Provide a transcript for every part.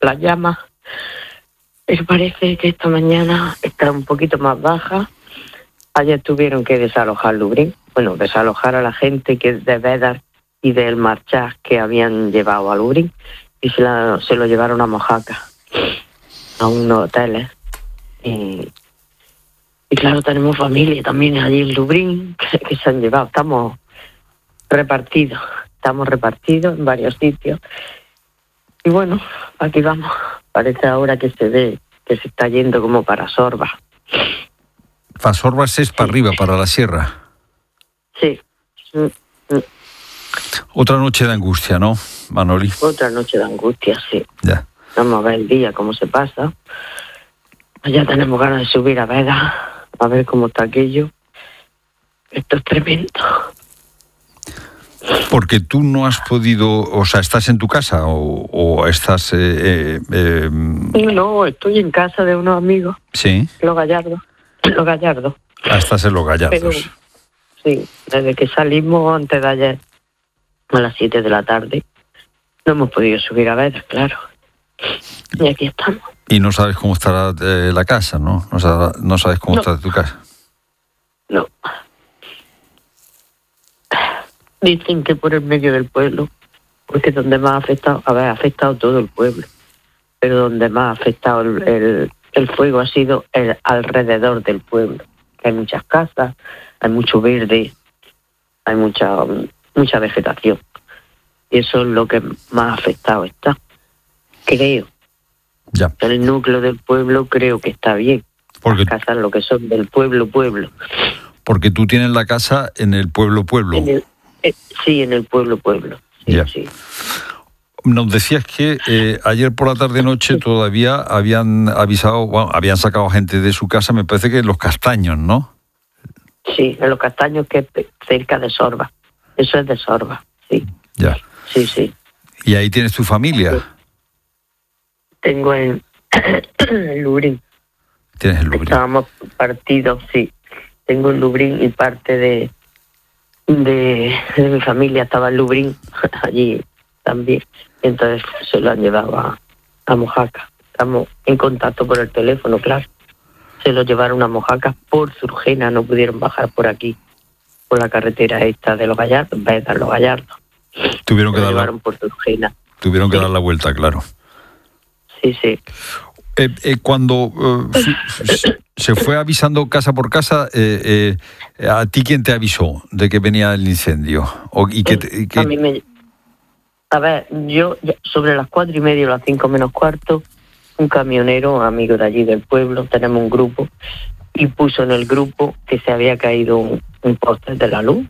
las llamas. Pero parece que esta mañana está un poquito más baja. Ayer tuvieron que desalojar Lubric. Bueno, desalojar a la gente que de Vedar y del Marchás que habían llevado a Lubric y se lo llevaron a Mojácar, a unos hoteles. Y claro, tenemos familia también allí en Lubric que se han llevado. Estamos repartidos en varios sitios. Y bueno, aquí vamos. Parece ahora que se ve que se está yendo como para Sorba. Para Sorba es para arriba, para la sierra. Sí. Otra noche de angustia, ¿no, Manoli? Otra noche de angustia, sí. Ya. Vamos a ver el día, cómo se pasa. Ya tenemos ganas de subir a Veda, a ver cómo está aquello. Esto es tremendo. Porque tú no has podido, o sea, ¿estás en tu casa o estás...? No, estoy en casa de unos amigos. Sí. Los Gallardos. Estás en Los Gallardos. Pero, sí, desde que salimos antes de ayer, a las 7 de la tarde, no hemos podido subir a Veda, claro. Y aquí estamos. Y no sabes cómo estará la casa, ¿no? No sabes cómo está tu casa. No. Dicen que por el medio del pueblo, porque donde más ha afectado todo el pueblo, pero donde más ha afectado el fuego ha sido alrededor del pueblo. Hay muchas casas, hay mucho verde, hay mucha vegetación. Y eso es lo que más afectado está. Creo. Ya. El núcleo del pueblo creo que está bien. Porque las casas, lo que son del pueblo. Porque tú tienes la casa en el pueblo. Sí, en el pueblo. Sí, ya. Sí. Nos decías que ayer por la tarde-noche todavía habían avisado, habían sacado gente de su casa, me parece que en Los Castaños, ¿no? Sí, en Los Castaños, que es cerca de Sorba. Eso es de Sorba, sí. Ya. Sí. ¿Y ahí tienes tu familia? Sí. Tengo en Lubric. ¿Tienes el Lubric? Estábamos partidos, sí. Tengo en Lubric y parte de mi familia estaba en Lubric, allí también. Entonces se lo han llevado a Mojácar. Estamos en contacto por el teléfono, claro. Se lo llevaron a Mojácar por Surgena, no pudieron bajar por aquí, por la carretera esta de Los Gallardos, Veda, Los Gallardos. Tuvieron que por Surgena. Tuvieron que dar la vuelta, claro. Sí. Cuando se fue avisando casa por casa, ¿a ti quién te avisó de que venía el incendio? A mí a ver, yo sobre las 4:30 o las 5 menos cuarto, un camionero, amigo de allí del pueblo, tenemos un grupo, y puso en el grupo que se había caído un poste de la luz,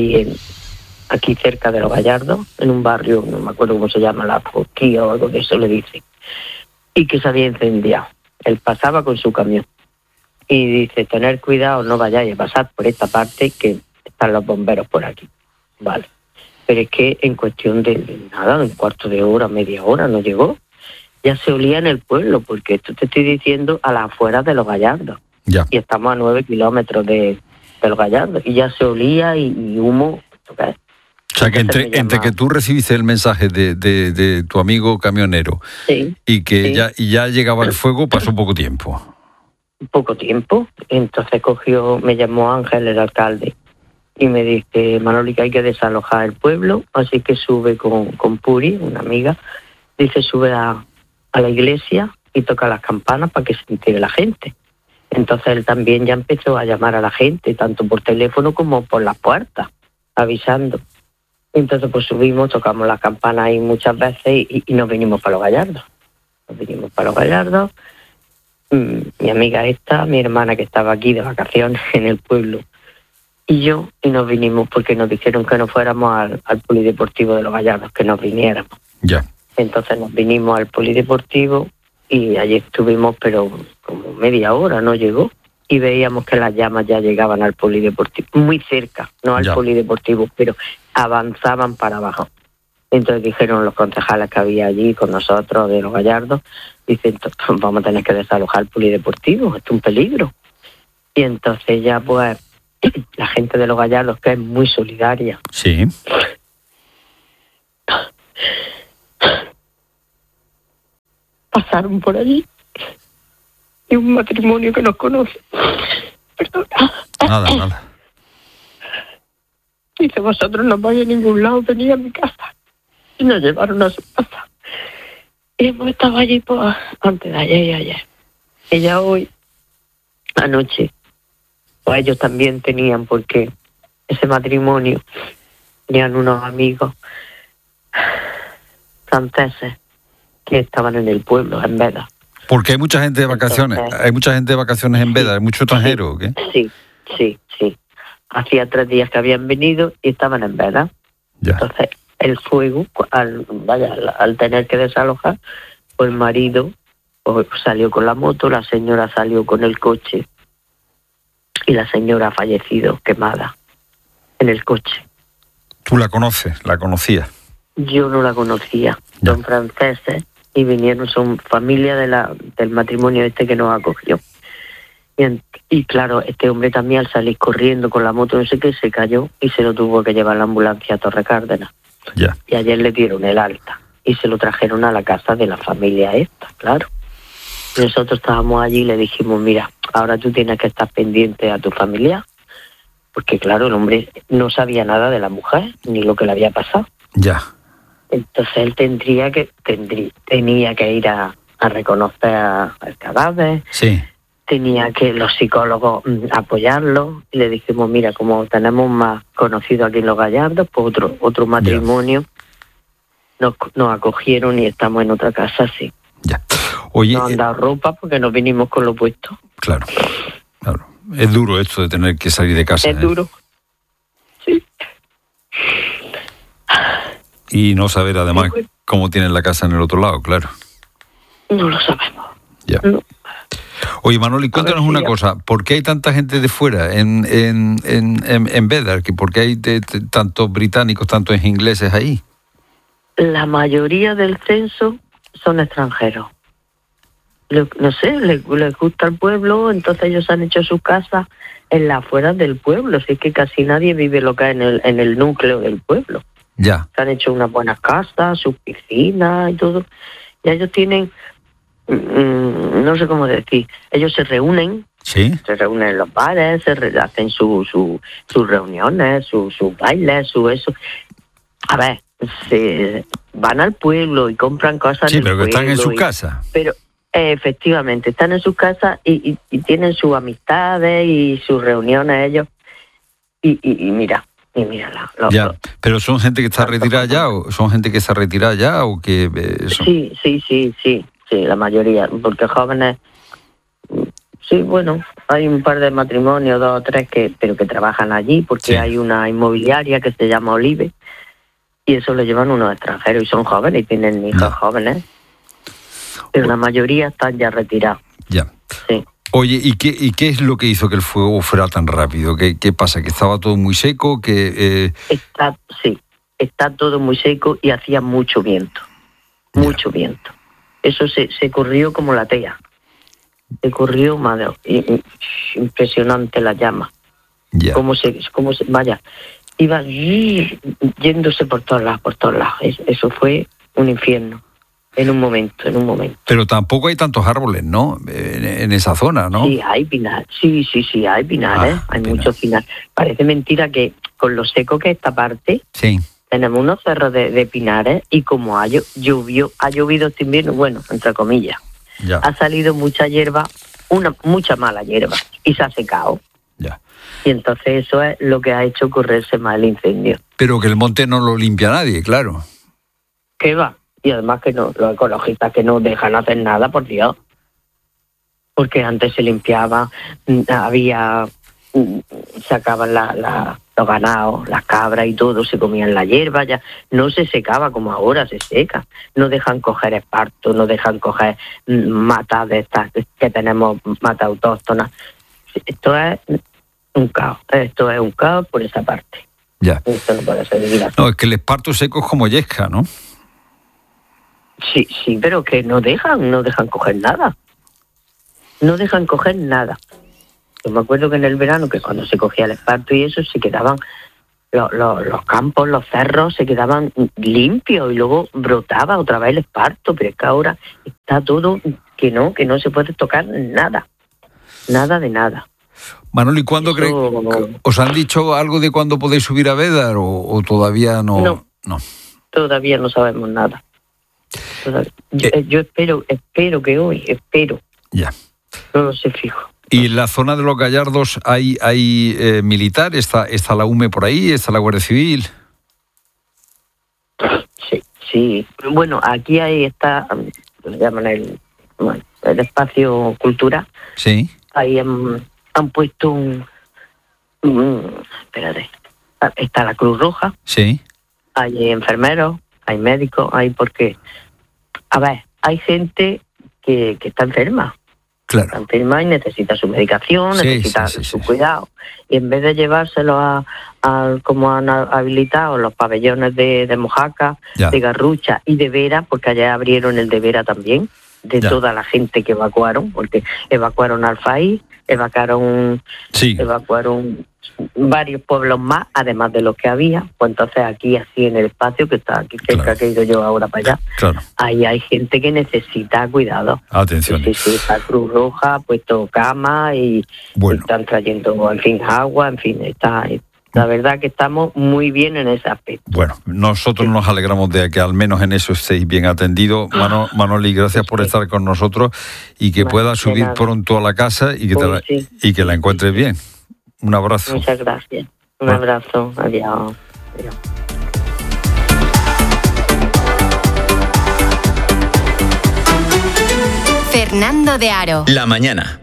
aquí cerca de Los Gallardos, en un barrio, no me acuerdo cómo se llama, La Fosquía o algo de eso le dicen, y que se había incendiado. Él pasaba con su camión y dice, tener cuidado, no vayáis a pasar por esta parte que están los bomberos por aquí. Vale. Pero es que en cuestión de nada, un cuarto de hora, media hora, no llegó. Ya se olía en el pueblo, porque esto te estoy diciendo a las afueras de Los Gallardos. Ya. Y estamos a 9 kilómetros de Los Gallardos. Y ya se olía y humo. O sea, que entre que tú recibiste el mensaje de tu amigo camionero, sí, y que sí. ya llegaba el fuego, pasó poco tiempo. Poco tiempo. Entonces me llamó Ángel, el alcalde, y me dice, Manoli, que hay que desalojar el pueblo, así que sube con Puri, una amiga, dice, sube a la iglesia y toca las campanas para que se entere la gente. Entonces él también ya empezó a llamar a la gente, tanto por teléfono como por las puertas, avisando. Entonces pues subimos, tocamos las campanas ahí muchas veces y nos vinimos para Los Gallardos. Mi amiga esta, mi hermana que estaba aquí de vacaciones en el pueblo, y nos vinimos porque nos dijeron que no fuéramos al polideportivo de Los Gallardos, que nos viniéramos. Ya. Entonces nos vinimos al polideportivo y allí estuvimos, pero como media hora, no llegó. Y veíamos que las llamas ya llegaban al polideportivo, muy cerca, no al polideportivo, pero avanzaban para abajo. Entonces dijeron los concejales que había allí con nosotros de Los Gallardos, dicen, vamos a tener que desalojar el polideportivo, esto es un peligro. Y entonces ya pues la gente de Los Gallardos, que es muy solidaria. Sí. pasaron por allí. Y un matrimonio que nos conoce. Perdona. Nada. Dice, vosotros no vais a ningún lado, venid a mi casa. Y nos llevaron a su casa. Y hemos estado allí pues, antes de ayer y ayer. Ella hoy, anoche, pues ellos también tenían, porque ese matrimonio tenían unos amigos franceses que estaban en el pueblo, en Beda. Porque hay mucha gente de vacaciones. Entonces, hay mucha gente de vacaciones en Beda, hay mucho extranjero, ¿o qué? Sí. Hacía 3 días que habían venido y estaban en Beda. Ya. Entonces, el fuego, al tener que desalojar, pues el marido pues, salió con la moto, la señora salió con el coche y la señora ha fallecido quemada en el coche. ¿Tú la conoces? ¿La conocías? Yo no la conocía. Ya. Son franceses y vinieron, son familia del matrimonio este que nos acogió. Y claro, este hombre también al salir corriendo con la moto, no sé qué, se cayó y se lo tuvo que llevar la ambulancia a Torre Cárdenas. Ya. Y ayer le dieron el alta y se lo trajeron a la casa de la familia esta, claro. Y nosotros estábamos allí y le dijimos, mira, ahora tú tienes que estar pendiente a tu familia, porque claro, el hombre no sabía nada de la mujer, ni lo que le había pasado. Ya. Entonces él tenía que ir a reconocer el cadáver. Sí. Tenía que los psicólogos apoyarlo. Y le dijimos, mira, como tenemos más conocidos aquí en Los Gallardos, pues otro matrimonio nos acogieron y estamos en otra casa, sí. Ya. Oye, nos han dado ropa porque nos vinimos con lo puesto. Claro. Es duro esto de tener que salir de casa. Es duro. Sí. Y no saber además cómo tienen la casa en el otro lado, claro. No lo sabemos. Ya. No. Oye, Manoli, cuéntanos una cosa. ¿Por qué hay tanta gente de fuera en Beda? ¿Por qué hay tantos británicos, tantos ingleses ahí? La mayoría del censo son extranjeros. No sé, les gusta el pueblo, entonces ellos han hecho sus casas en las afueras del pueblo. Así que casi nadie vive lo que hay en el núcleo del pueblo. Ya. Se han hecho unas buenas casas, sus piscinas y todo. Y ellos tienen, no sé cómo decir, ellos se reúnen. ¿Sí? Se reúnen en los bares, hacen sus reuniones, sus bailes, su eso. A ver, se van al pueblo y compran cosas. Sí, en el pero que están en pueblo su casa. Pero efectivamente, están en sus casas y tienen sus amistades y sus reuniones ellos. Y mírala. Ya, pero son gente que está retirada ya, o son gente que está retirada ya, o que son... Sí, la mayoría, porque jóvenes, sí, bueno, hay un par de matrimonios, 2 o 3 pero que trabajan allí, porque Sí. hay una inmobiliaria que se llama Olive, y eso lo llevan unos extranjeros y son jóvenes y tienen hijos jóvenes, pero la mayoría están ya retirados. Ya. Sí. Oye, ¿y qué es lo que hizo que el fuego fuera tan rápido? ¿Qué pasa? ¿Que estaba todo muy seco? ¿Que Está todo muy seco y hacía mucho viento. Mucho viento. Eso se corrió como la tea. Se corrió, madre, impresionante la llama. Ya. Cómo se vaya, iba yéndose por todos lados. Eso fue un infierno. En un momento. Pero tampoco hay tantos árboles, ¿no? En esa zona, ¿no? Sí, hay pinar. Sí, hay pinares. Hay muchos pinares. Parece mentira que con lo seco que es esta parte, Sí. tenemos unos cerros de pinares y como ha llovido este invierno, bueno, entre comillas, Ya. ha salido mucha hierba, mucha mala hierba, y se ha secado. Ya. Y entonces eso es lo que ha hecho correrse más el incendio. Pero que el monte no lo limpia nadie, claro. ¿Qué va? Y además que no, los ecologistas que no dejan hacer nada, por Dios. Porque antes se limpiaba, sacaban los ganados, las cabras y todo, se comían la hierba, ya no se secaba como ahora se seca. No dejan coger esparto, no dejan coger matas de estas que tenemos, matas autóctonas. Esto es un caos por esa parte. Ya. Esto no puede ser vivido así. No, es que el esparto seco es como yesca, ¿no? Sí, pero que no dejan coger nada. No dejan coger nada. Yo me acuerdo que en el verano, que cuando se cogía el esparto y eso, se quedaban los campos, los cerros se quedaban limpios y luego brotaba otra vez el esparto, pero es que ahora está todo que no se puede tocar nada de nada. Manoli, ¿cuándo crees? ¿Os han dicho algo de cuándo podéis subir a Bédar o todavía no? No, todavía no sabemos nada. Yo espero que hoy, Ya. No lo sé fijo. ¿Y en la zona de los Gallardos hay militar? ¿Está la UME por ahí? ¿Está la Guardia Civil? Sí. Bueno, aquí está, lo llaman el espacio cultural. Sí. Ahí han puesto espérate. Está la Cruz Roja. Sí. Hay enfermeros, hay médicos, porque... A ver, hay gente que está enferma. Claro. Está enferma y necesita su medicación, necesita su cuidado. Y en vez de llevárselo como han habilitado los pabellones de Mojácar, de Garrucha y de Vera, porque allá abrieron el de Vera también, toda la gente que evacuaron, porque evacuaron Alfaí, evacuaron varios pueblos más, además de los que había. Pues entonces aquí, así en el espacio que está aquí cerca, que he ido yo ahora para allá, ahí hay gente que necesita cuidado. Atención. Sí, la Cruz Roja ha puesto cama y están trayendo, en fin, agua, en fin, la verdad que estamos muy bien en ese aspecto. Bueno, nosotros nos alegramos de que al menos en eso estéis bien atendidos. Manoli, gracias por estar con nosotros y que puedas subir pronto a la casa y que la encuentres bien. Un abrazo. Muchas gracias. Un abrazo. Adiós. Fernando de Aro. La mañana.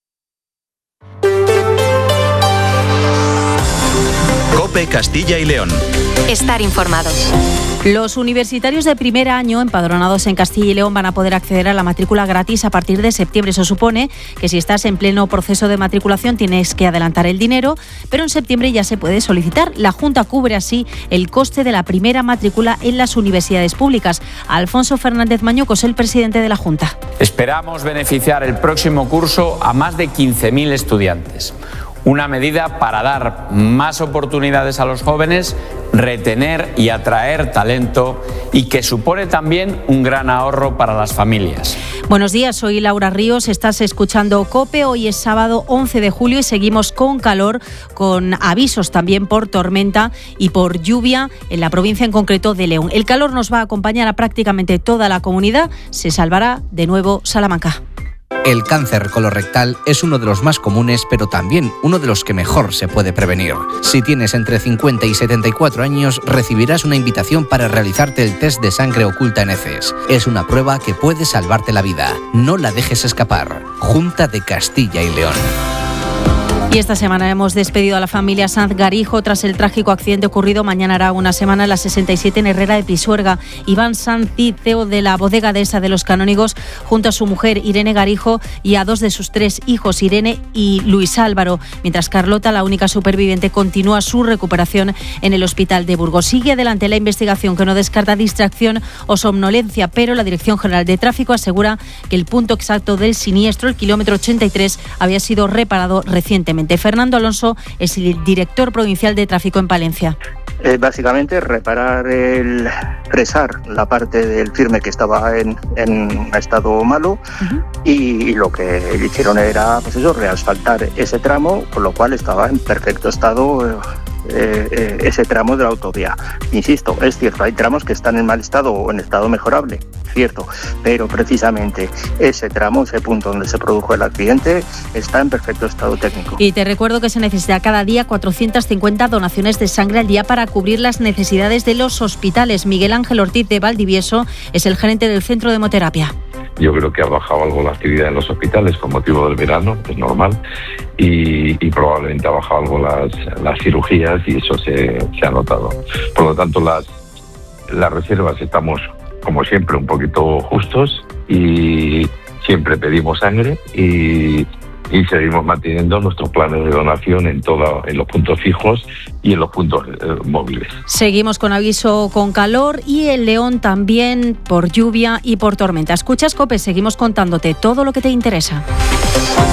COPE Castilla y León. Estar informados. Los universitarios de primer año empadronados en Castilla y León van a poder acceder a la matrícula gratis a partir de septiembre. Eso supone que si estás en pleno proceso de matriculación tienes que adelantar el dinero, pero en septiembre ya se puede solicitar. La Junta cubre así el coste de la primera matrícula en las universidades públicas. Alfonso Fernández Mañuco es el presidente de la Junta. Esperamos beneficiar el próximo curso a más de 15.000 estudiantes. Una medida para dar más oportunidades a los jóvenes, retener y atraer talento y que supone también un gran ahorro para las familias. Buenos días, soy Laura Ríos, estás escuchando COPE. Hoy es sábado 11 de julio y seguimos con calor, con avisos también por tormenta y por lluvia en la provincia en concreto de León. El calor nos va a acompañar a prácticamente toda la comunidad. Se salvará de nuevo Salamanca. El cáncer colorectal es uno de los más comunes, pero también uno de los que mejor se puede prevenir. Si tienes entre 50 y 74 años, recibirás una invitación para realizarte el test de sangre oculta en heces. Es una prueba que puede salvarte la vida. No la dejes escapar. Junta de Castilla y León. Y esta semana hemos despedido a la familia Sanz Garijo tras el trágico accidente ocurrido mañana hará una semana en la 67 en Herrera de Pisuerga. Iván Sanz, CEO de la bodega Dehesa de los Canónigos, junto a su mujer Irene Garijo y a dos de sus tres hijos, Irene y Luis Álvaro, mientras Carlota, la única superviviente, continúa su recuperación en el hospital de Burgos. Sigue adelante la investigación, que no descarta distracción o somnolencia, pero la Dirección General de Tráfico asegura que el punto exacto del siniestro, el kilómetro 83, había sido reparado recientemente. Fernando Alonso es el director provincial de tráfico en Palencia. Básicamente fresar la parte del firme que estaba en estado malo, y lo que hicieron era reasfaltar ese tramo, con lo cual estaba en perfecto estado ese tramo de la autovía. Insisto, es cierto, hay tramos que están en mal estado o en estado mejorable, cierto, pero precisamente ese tramo, ese punto donde se produjo el accidente, está en perfecto estado técnico. Y te recuerdo que se necesita cada día 450 donaciones de sangre al día para cubrir las necesidades de los hospitales. Miguel Ángel Ortiz de Valdivieso es el gerente del Centro de Hemoterapia. Yo creo que ha bajado algo la actividad en los hospitales con motivo del verano, es normal, y probablemente ha bajado algo las cirugías, y eso se ha notado. Por lo tanto, las reservas estamos, como siempre, un poquito justos, y siempre pedimos sangre y seguimos manteniendo nuestros planes de donación en los puntos fijos y en los puntos móviles. Seguimos con aviso con calor y en León también por lluvia y por tormenta. Escuchas COPE, seguimos contándote todo lo que te interesa.